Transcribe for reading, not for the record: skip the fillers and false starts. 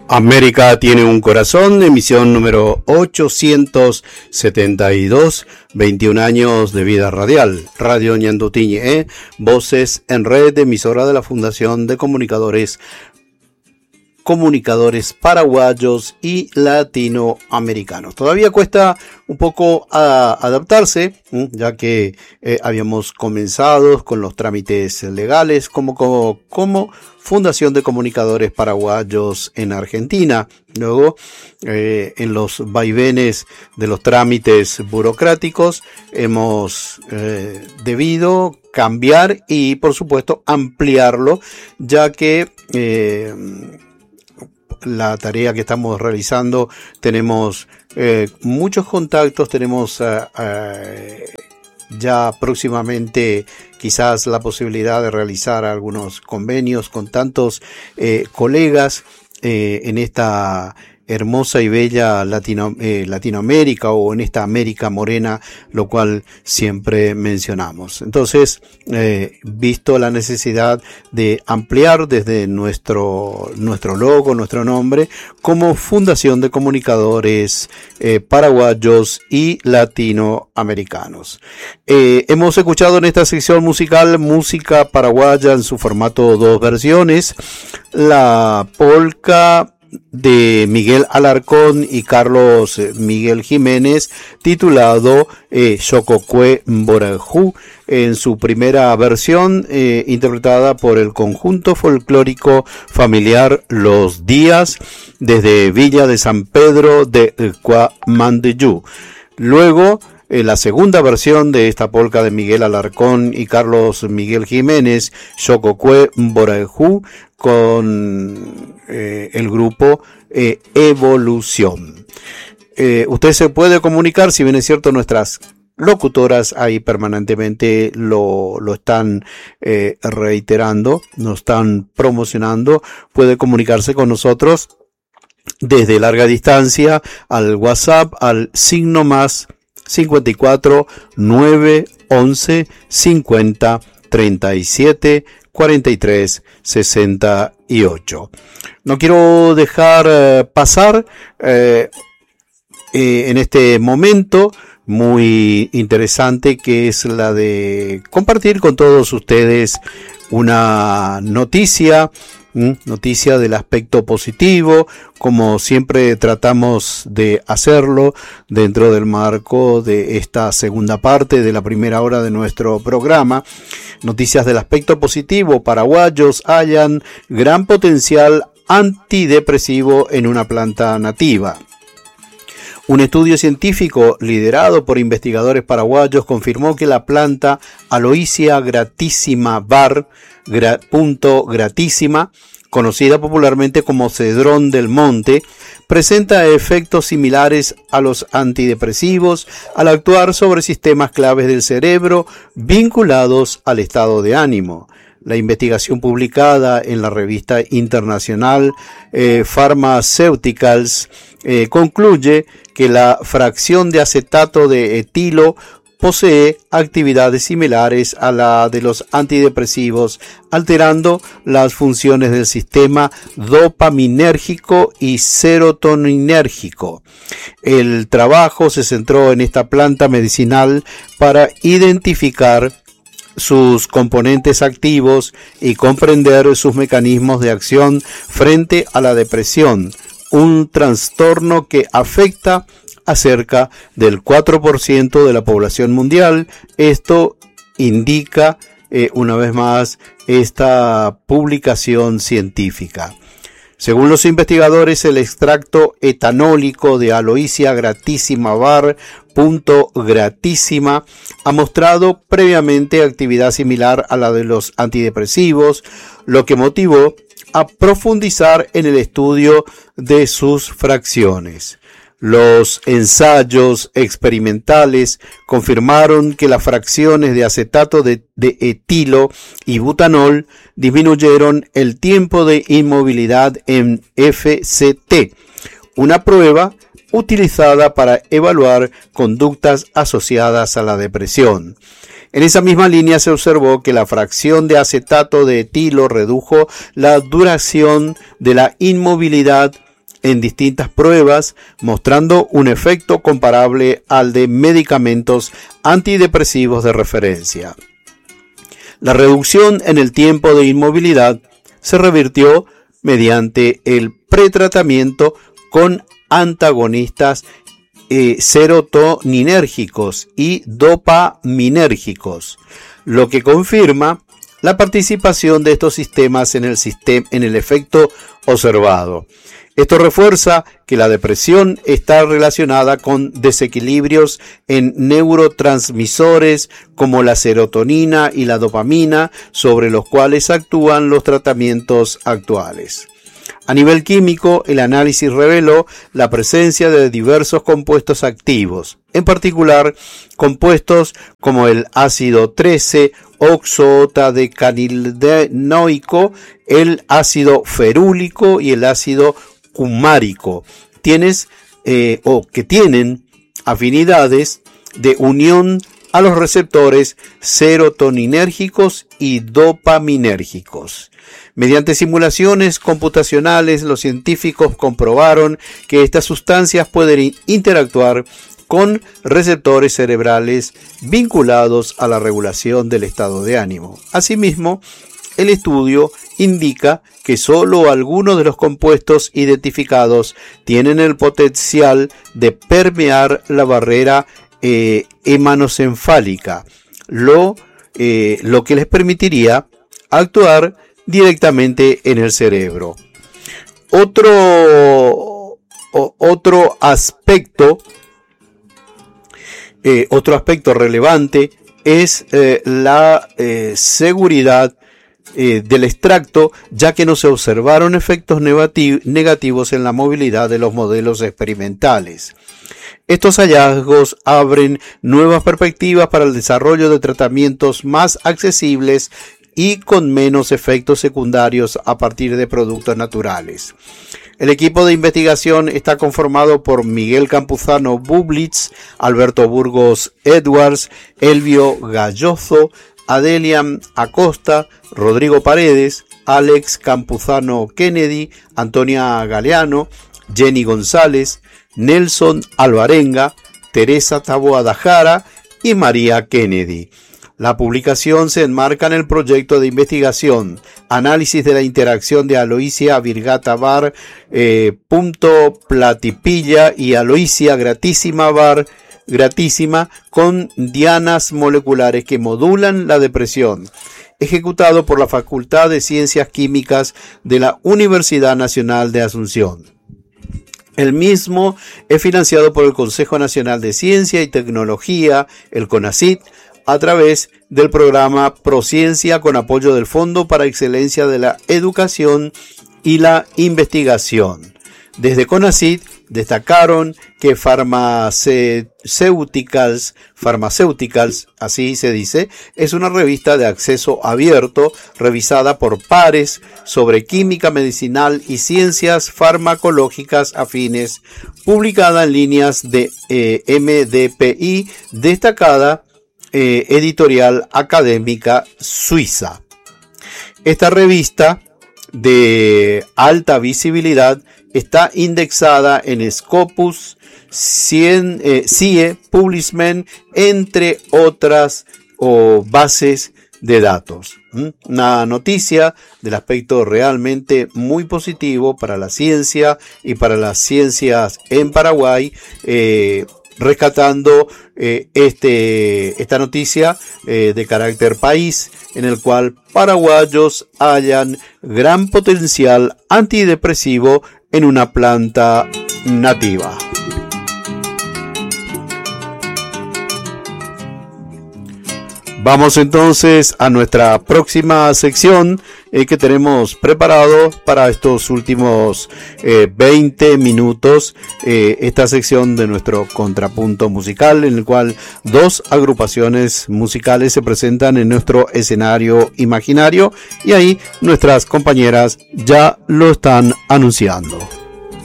América tiene un corazón, emisión número 872, 21 años de vida radial. Radio Ñandutiñe, voces en red, emisora de la Fundación de Comunicadores paraguayos y latinoamericanos. Todavía cuesta un poco adaptarse, ya que habíamos comenzado con los trámites legales como Fundación de Comunicadores Paraguayos en Argentina. Luego, en los vaivenes de los trámites burocráticos, hemos debido cambiar y, por supuesto, ampliarlo, ya que la tarea que estamos realizando, tenemos muchos contactos, tenemos ya próximamente quizás la posibilidad de realizar algunos convenios con tantos colegas en esta hermosa y bella Latinoamérica, o en esta América morena, lo cual siempre mencionamos. Entonces, visto la necesidad de ampliar desde nuestro logo, nuestro nombre, como Fundación de Comunicadores Paraguayos y Latinoamericanos. Hemos escuchado en esta sección musical música paraguaya en su formato 2 versiones, la polka de Miguel Alarcón y Carlos Miguel Jiménez, titulado Xococue Mborajú, en su primera versión, interpretada por el conjunto folclórico familiar Los Días, desde Villa de San Pedro de Cuamandiyú. Luego, la segunda versión de esta polca de Miguel Alarcón y Carlos Miguel Jiménez, Xococue Mborajú, con el grupo Evolución. Usted se puede comunicar, si bien es cierto, nuestras locutoras ahí permanentemente lo están reiterando, nos están promocionando. Puede comunicarse con nosotros desde larga distancia al WhatsApp, al signo más 54 911 50 37 43 68. No quiero dejar pasar en este momento muy interesante, que es la de compartir con todos ustedes una noticia del aspecto positivo, como siempre tratamos de hacerlo dentro del marco de esta segunda parte de la primera hora de nuestro programa. Noticias del aspecto positivo: paraguayos hallan gran potencial antidepresivo en una planta nativa. Un estudio científico liderado por investigadores paraguayos confirmó que la planta Aloysia gratissima var. Gratísima, conocida popularmente como cedrón del monte, presenta efectos similares a los antidepresivos al actuar sobre sistemas claves del cerebro vinculados al estado de ánimo. La investigación publicada en la revista internacional Pharmaceuticals concluye que la fracción de acetato de etilo posee actividades similares a la de los antidepresivos, alterando las funciones del sistema dopaminérgico y serotoninérgico. El trabajo se centró en esta planta medicinal para identificar sus componentes activos y comprender sus mecanismos de acción frente a la depresión, un trastorno que afecta a cerca del 4% de la población mundial. Esto indica, una vez más, esta publicación científica. Según los investigadores, el extracto etanólico de Aloysia gratissima var. Gratísima ha mostrado previamente actividad similar a la de los antidepresivos, lo que motivó a profundizar en el estudio de sus fracciones. Los ensayos experimentales confirmaron que las fracciones de acetato de etilo y butanol disminuyeron el tiempo de inmovilidad en FCT, una prueba utilizada para evaluar conductas asociadas a la depresión. En esa misma línea se observó que la fracción de acetato de etilo redujo la duración de la inmovilidad en distintas pruebas, mostrando un efecto comparable al de medicamentos antidepresivos de referencia. La reducción en el tiempo de inmovilidad se revirtió mediante el pretratamiento con antagonistas serotoninérgicos y dopaminérgicos, lo que confirma la participación de estos sistemas en el efecto observado. Esto refuerza que la depresión está relacionada con desequilibrios en neurotransmisores como la serotonina y la dopamina, sobre los cuales actúan los tratamientos actuales. A nivel químico, el análisis reveló la presencia de diversos compuestos activos, en particular compuestos como el ácido 13-oxootadecanoico, el ácido ferúlico y el ácido cumárico, que tienen afinidades de unión a los receptores serotoninérgicos y dopaminérgicos. Mediante simulaciones computacionales, los científicos comprobaron que estas sustancias pueden interactuar con receptores cerebrales vinculados a la regulación del estado de ánimo. Asimismo, el estudio indica que solo algunos de los compuestos identificados tienen el potencial de permear la barrera hematoencefálica, lo que les permitiría actuar directamente en el cerebro. Otro aspecto relevante es la seguridad del extracto, ya que no se observaron efectos negativos en la movilidad de los modelos experimentales. Estos hallazgos abren nuevas perspectivas para el desarrollo de tratamientos más accesibles y con menos efectos secundarios a partir de productos naturales. El equipo de investigación está conformado por Miguel Campuzano Bublitz, Alberto Burgos Edwards, Elvio Gallozo, Adelian Acosta, Rodrigo Paredes, Alex Campuzano Kennedy, Antonia Galeano, Jenny González, Nelson Alvarenga, Teresa Taboada Jara y María Kennedy. La publicación se enmarca en el proyecto de investigación Análisis de la interacción de Aloysia virgata var platipilla y Aloysia gratísima var gratísima con dianas moleculares que modulan la depresión, ejecutado por la Facultad de Ciencias Químicas de la Universidad Nacional de Asunción. El mismo es financiado por el Consejo Nacional de Ciencia y Tecnología, el CONACYT, a través del programa Prociencia con apoyo del Fondo para Excelencia de la Educación y la Investigación. Desde CONACYT destacaron que Pharmaceuticals, así se dice, es una revista de acceso abierto revisada por pares sobre química medicinal y ciencias farmacológicas afines, publicada en líneas de MDPI, destacada editorial académica suiza. Esta revista de alta visibilidad está indexada en Scopus, CIE, Publishment, entre otras bases de datos. Una noticia del aspecto realmente muy positivo para la ciencia y para las ciencias en Paraguay, rescatando esta noticia de carácter país, en el cual paraguayos hallan gran potencial antidepresivo en una planta nativa. Vamos entonces a nuestra próxima sección que tenemos preparado para estos últimos 20 minutos. Esta sección de nuestro contrapunto musical, en el cual dos agrupaciones musicales se presentan en nuestro escenario imaginario, y ahí nuestras compañeras ya lo están anunciando.